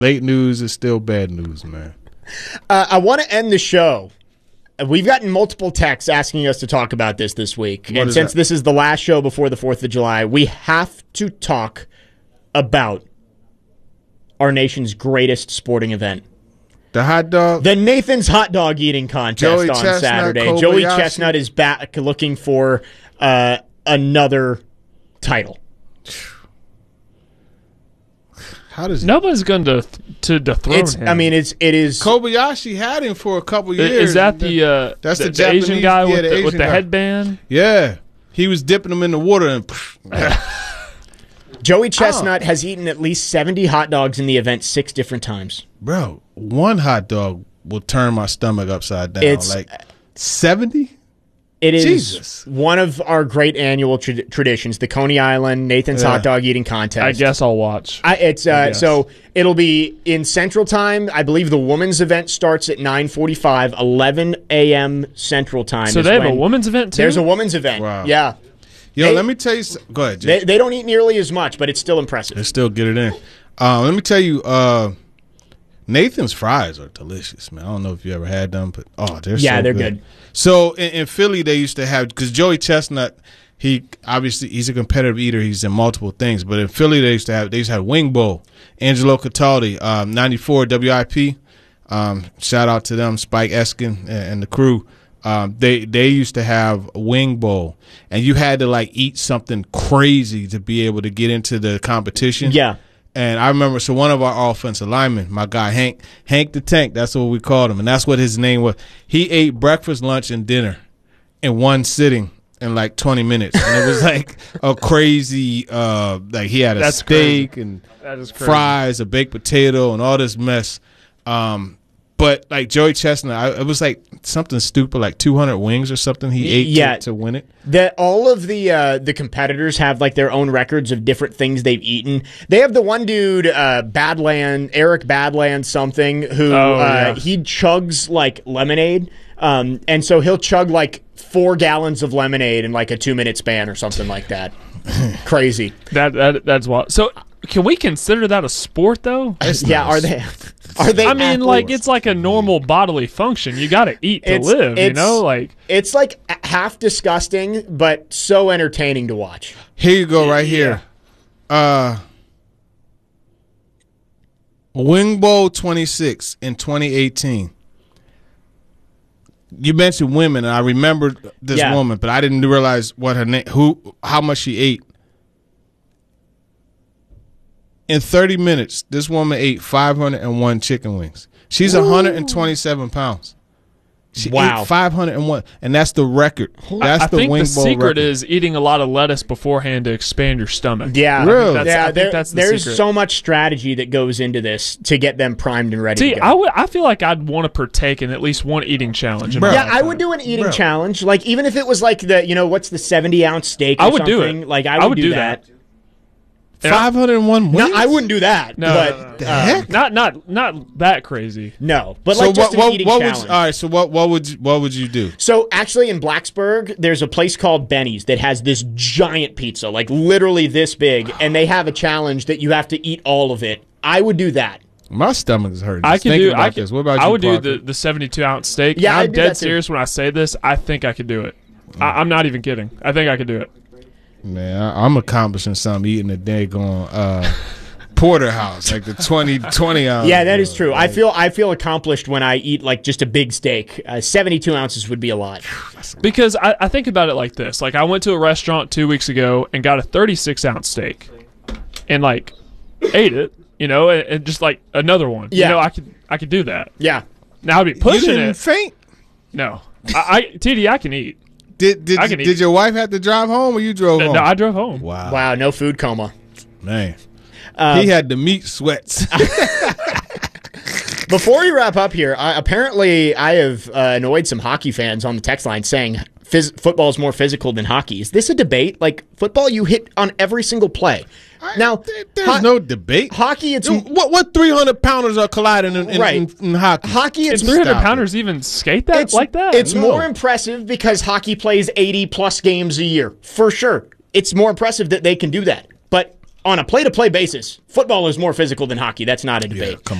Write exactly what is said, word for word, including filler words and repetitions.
Late news is still bad news, man. Uh, I want to end the show. We've gotten multiple texts asking us to talk about this this week. What and since that? this is the last show before the fourth of July, we have to talk about our nation's greatest sporting event. The hot dog? The Nathan's Hot Dog Eating Contest Joey on Chestnut, Saturday. Kobayashi. Joey Chestnut is back looking for uh, another title. How does Nobody's going to to dethrone It's, him. I mean, it's it is. Kobayashi had him for a couple I- years. is that the uh, That's the, the the Asian Japanese- guy yeah, with the the, with Asian the guy. headband? Yeah. He was dipping them in the water and Joey Chestnut has eaten at least seventy hot dogs in the event six different times. bro, one hot dog will turn my stomach upside down. It's- like seventy? It is Jesus. one of our great annual tra- traditions, the Coney Island Nathan's Yeah. Hot Dog Eating Contest. I guess I'll watch. I, it's I uh, guess. so it'll be in Central Time. I believe the women's event starts at nine forty-five, eleven a.m. Central Time. So is they have a when- women's event too? There's a women's event. Wow. Yeah, Yo, They- let me tell you. some- Go ahead, Jay. they, they don't eat nearly as much, but it's still impressive. Let's still get it in. Uh, let me tell you, uh, Nathan's fries are delicious, man. I don't know if you ever had them, but oh, they're Yeah, so they're good. good. So in, in Philly, they used to have because Joey Chestnut, he obviously he's a competitive eater. He's in multiple things, but in Philly, they used to have they used to have Wing Bowl. Angelo Cataldi, um, ninety-four W I P. Um, shout out to them, Spike Eskin and, and the crew. Um, they they used to have a Wing Bowl, and you had to like eat something crazy to be able to get into the competition. Yeah. And I remember, so one of our offensive linemen, my guy Hank, Hank the Tank, that's what we called him, and that's what his name was. He ate breakfast, lunch, and dinner in one sitting in like twenty minutes, and it was like a crazy, uh, like he had a That's steak crazy. and That is crazy. fries, a baked potato, and all this mess. Um, but like Joey Chestnut, I, it was like something stupid, like two hundred wings or something he ate yeah. to, to win it. That all of the uh, the competitors have like their own records of different things they've eaten. They have the one dude, uh, Badland, Eric Badland something, who Oh, uh, yeah. he chugs like lemonade, um, and so he'll chug like four gallons of lemonade in like a two minute span or something like that. Crazy. That, that that's what. So can we consider that a sport though? It's Yeah, nice. are they? Are they? I mean, athletes? like it's like a normal bodily function. You got to eat to It's- live. You it's- know, like it's like half disgusting, but so entertaining to watch. Here you go, right here. Uh, Wing Bowl twenty-six in twenty eighteen. You mentioned women, and I remembered this Yeah. woman, but I didn't realize what her name, who, how much she ate. In thirty minutes, this woman ate five hundred one chicken wings. She's one hundred twenty-seven pounds. She Wow. ate five hundred one, and that's the record. That's I the think Wing the Bowl secret record. is eating a lot of lettuce beforehand to expand your stomach. Yeah, Really? That's- I yeah. think there- that's the there's secret. so much strategy that goes into this to get them primed and ready See, to go. I would. I feel like I'd want to partake in at least one eating challenge. in my Bruh. Yeah, I lifetime. would do an eating Bro. challenge. Like even if it was like the, you know, what's the seventy ounce steak? Or I would do something. it. Like I I would, would do, do that. that. And I- five hundred one wings. No, I wouldn't do that. No, but no, no, The um, heck? Not not not that crazy. no, but So like just what? an What, eating what would? challenge. You, all right. So what? What would? You, what would you do? So actually, in Blacksburg, there's a place called Benny's that has this giant pizza, like literally this big, and they have a challenge that you have to eat all of it. I would do that. My stomach is hurting. I just could thinking do. About I could. this. What about I you, would do Parker? the the seventy-two ounce steak. Yeah, And I'd I'm do dead that too. serious when I say this. I think I could do it. I, I'm not even kidding. I think I could do it. Man, I, I'm accomplishing something eating a daggone uh, porterhouse, like the twenty, twenty ounce. Yeah, that is true. I feel I feel accomplished when I eat like just a big steak. Uh, seventy-two ounces would be a lot. Because I, I think about it like this. Like I went to a restaurant two weeks ago and got a thirty-six ounce steak, and like ate it. You know, and, and just like another one. Yeah. You know, I could I could do that. Yeah. Now I'd be You pushing didn't it. faint. No, I, I T D I can eat. Did did I can did eat. your wife have to drive home or you drove No, home? I drove home. wow, Wow. No food coma. man, Um, he had the meat sweats. Before we wrap up here, I, apparently I have uh, annoyed some hockey fans on the text line saying phys- football is more physical than hockey. Is this a debate? Like football, you hit on every single play. Now, There- there's ho- no debate. hockey, it's Dude, what what three hundred pounders are colliding in, in, Right. in, in hockey? hockey. It's Can three hundred Stop pounders even skate that it's like that? It's No. more impressive because hockey plays eighty plus games a year for sure. It's more impressive that they can do that. But on a play-to-play basis, football is more physical than hockey. That's not a debate. come